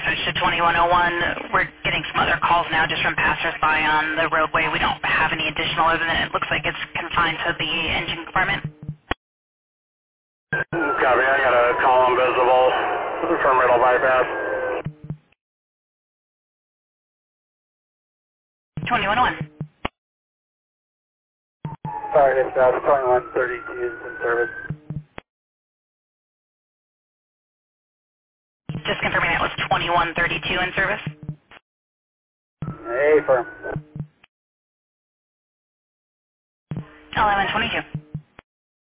switch to 2101. We're getting some other calls now just from passersby on the roadway. We don't have any additional other than it looks like it's confined to the engine compartment. Copy, I got a column visible from middle bypass. 2101. Sorry, it's 2132 is in service. Just confirming that was 2132 in service. Hey, firm. 1122.